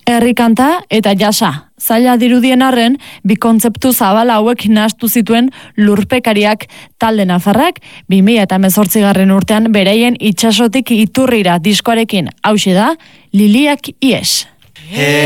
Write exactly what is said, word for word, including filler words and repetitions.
Herrikanta eta jasa. Zaila dirudien arren, bi kontzeptu zabala hauek nahastu zituen lurpekariak talde nafarrak, bi mila hemezortzigarren urtean bereien itsasotik iturrira diskoarekin. Hauxe da, Liliak ies.